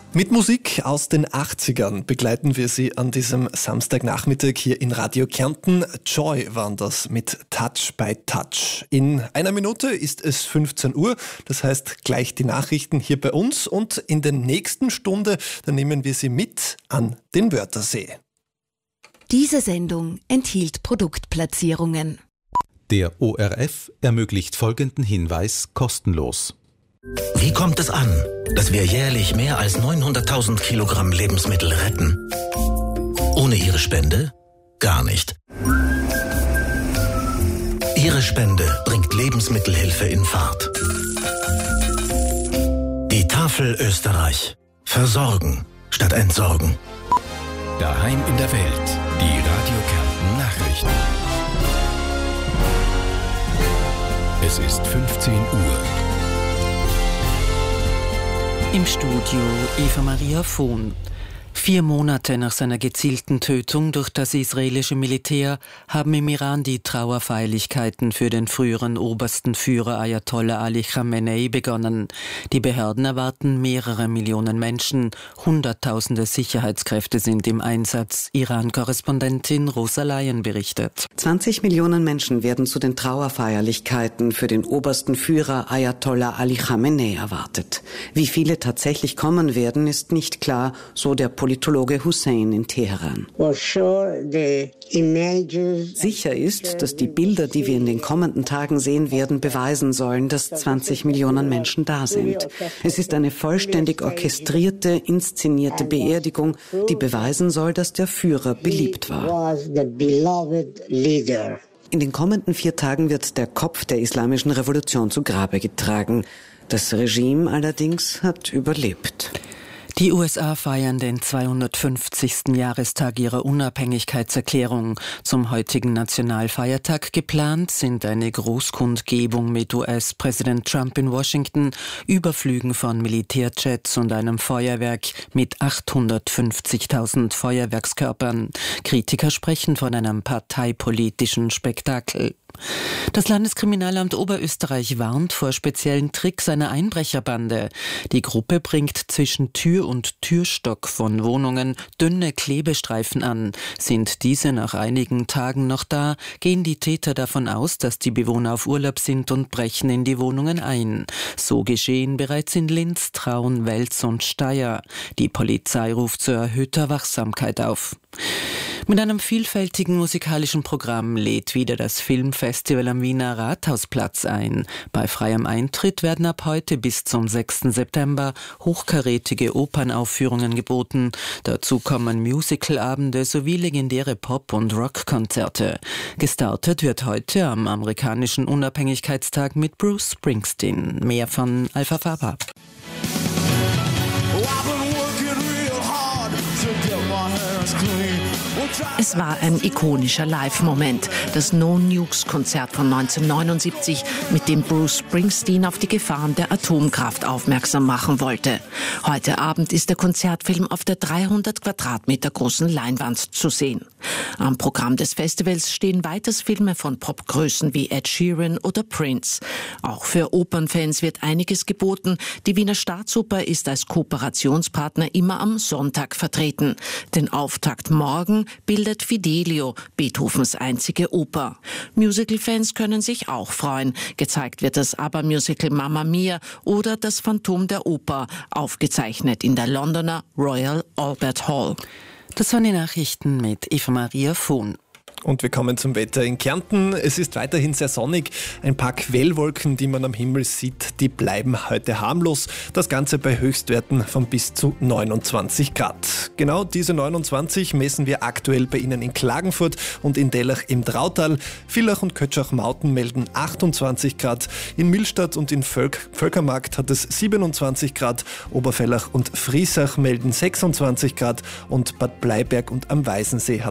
Mit Musik aus den 80ern begleiten wir Sie an diesem Samstagnachmittag hier in Radio Kärnten. Joy waren das mit Touch by Touch. In einer Minute ist es 15 Uhr, das heißt gleich die Nachrichten hier bei uns und in der nächsten Stunde, da nehmen wir Sie mit an den Wörthersee. Diese Sendung enthielt Produktplatzierungen. Der ORF ermöglicht folgenden Hinweis kostenlos. Wie kommt es an, dass wir jährlich mehr als 900.000 Kilogramm Lebensmittel retten? Ohne Ihre Spende? Gar nicht. Ihre Spende bringt Lebensmittelhilfe in Fahrt. Die Tafel Österreich. Versorgen statt entsorgen. Daheim in der Welt. Die Radio Kärnten Nachrichten. Es ist 15 Uhr. Im Studio Eva Maria Vohn. 4 Monate nach seiner gezielten Tötung durch das israelische Militär haben im Iran die Trauerfeierlichkeiten für den früheren obersten Führer Ayatollah Ali Khamenei begonnen. Die Behörden erwarten mehrere Millionen Menschen. Hunderttausende Sicherheitskräfte sind im Einsatz. Iran-Korrespondentin Rosa Laien berichtet. 20 Millionen Menschen werden zu den Trauerfeierlichkeiten für den obersten Führer Ayatollah Ali Khamenei erwartet. Wie viele tatsächlich kommen werden, ist nicht klar, so der Politologe Hussein in Teheran. Sicher ist, dass die Bilder, die wir in den kommenden Tagen sehen werden, beweisen sollen, dass 20 Millionen Menschen da sind. Es ist eine vollständig orchestrierte, inszenierte Beerdigung, die beweisen soll, dass der Führer beliebt war. In den kommenden 4 Tagen wird der Kopf der islamischen Revolution zu Grabe getragen. Das Regime allerdings hat überlebt. Die USA feiern den 250. Jahrestag ihrer Unabhängigkeitserklärung. Zum heutigen Nationalfeiertag geplant sind eine Großkundgebung mit US-Präsident Trump in Washington, Überflügen von Militärjets und einem Feuerwerk mit 850.000 Feuerwerkskörpern. Kritiker sprechen von einem parteipolitischen Spektakel. Das Landeskriminalamt Oberösterreich warnt vor speziellen Tricks einer Einbrecherbande. Die Gruppe bringt zwischen Tür und Türstock von Wohnungen dünne Klebestreifen an. Sind diese nach einigen Tagen noch da, gehen die Täter davon aus, dass die Bewohner auf Urlaub sind und brechen in die Wohnungen ein. So geschehen bereits in Linz, Traun, Wels und Steyr. Die Polizei ruft zu erhöhter Wachsamkeit auf. Mit einem vielfältigen musikalischen Programm lädt wieder das Filmfestival am Wiener Rathausplatz ein. Bei freiem Eintritt werden ab heute bis zum 6. September hochkarätige Opernaufführungen geboten. Dazu kommen Musicalabende sowie legendäre Pop- und Rockkonzerte. Gestartet wird heute am amerikanischen Unabhängigkeitstag mit Bruce Springsteen. Mehr von Alpha Faba. Es war ein ikonischer Live-Moment, das No-Nukes-Konzert von 1979, mit dem Bruce Springsteen auf die Gefahren der Atomkraft aufmerksam machen wollte. Heute Abend ist der Konzertfilm auf der 300 Quadratmeter großen Leinwand zu sehen. Am Programm des Festivals stehen weiters Filme von Popgrößen wie Ed Sheeran oder Prince. Auch für Opernfans wird einiges geboten. Die Wiener Staatsoper ist als Kooperationspartner immer am Sonntag vertreten. Den Auftakt morgen bildet Fidelio, Beethovens einzige Oper. Musical-Fans können sich auch freuen. Gezeigt wird das ABBA-Musical Mamma Mia oder das Phantom der Oper, aufgezeichnet in der Londoner Royal Albert Hall. Das waren die Nachrichten mit Eva Maria Vohn. Und wir kommen zum Wetter in Kärnten. Es ist weiterhin sehr sonnig. Ein paar Quellwolken, die man am Himmel sieht, die bleiben heute harmlos. Das Ganze bei Höchstwerten von bis zu 29 Grad. Genau diese 29 messen wir aktuell bei Ihnen in Klagenfurt und in Dellach im Drautal. Villach und Kötschach-Mauten melden 28 Grad. In Millstatt und in Völkermarkt hat es 27 Grad. Oberfellach und Friesach melden 26 Grad und Bad Bleiberg und am Weißensee hat es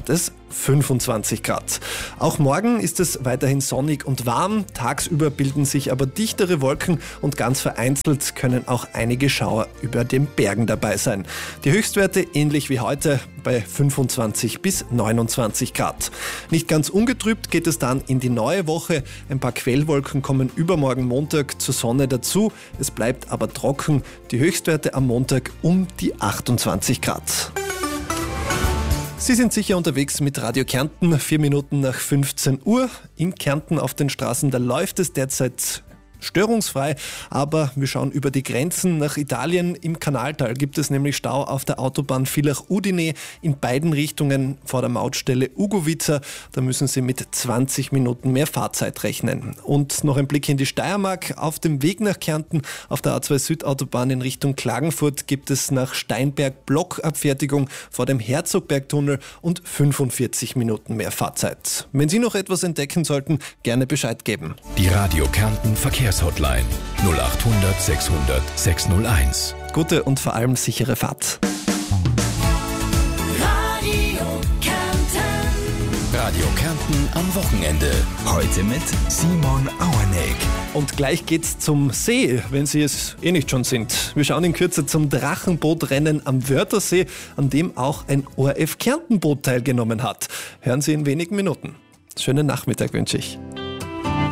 25 Grad. Auch morgen ist es weiterhin sonnig und warm. Tagsüber bilden sich aber dichtere Wolken und ganz vereinzelt können auch einige Schauer über den Bergen dabei sein. Die Höchstwerte ähnlich wie heute bei 25 bis 29 Grad. Nicht ganz ungetrübt geht es dann in die neue Woche. Ein paar Quellwolken kommen übermorgen Montag zur Sonne dazu. Es bleibt aber trocken. Die Höchstwerte am Montag um die 28 Grad. Sie sind sicher unterwegs mit Radio Kärnten, 4 Minuten nach 15 Uhr. In Kärnten auf den Straßen, da läuft es derzeit störungsfrei, aber wir schauen über die Grenzen nach Italien. Im Kanaltal gibt es nämlich Stau auf der Autobahn Villach-Udine in beiden Richtungen vor der Mautstelle Ugovica. Da müssen Sie mit 20 Minuten mehr Fahrzeit rechnen. Und noch ein Blick in die Steiermark. Auf dem Weg nach Kärnten auf der A2 Südautobahn in Richtung Klagenfurt gibt es nach Steinberg Blockabfertigung vor dem Herzogbergtunnel und 45 Minuten mehr Fahrzeit. Wenn Sie noch etwas entdecken sollten, gerne Bescheid geben. Die Radio Kärnten Verkehrshotline 0800 600 601. Gute und vor allem sichere Fahrt. Radio Kärnten am Wochenende. Heute mit Simon Auerneck. Und gleich geht's zum See, wenn Sie es eh nicht schon sind. Wir schauen in Kürze zum Drachenbootrennen am Wörthersee, an dem auch ein ORF Kärnten-Boot teilgenommen hat. Hören Sie in wenigen Minuten. Schönen Nachmittag wünsche ich.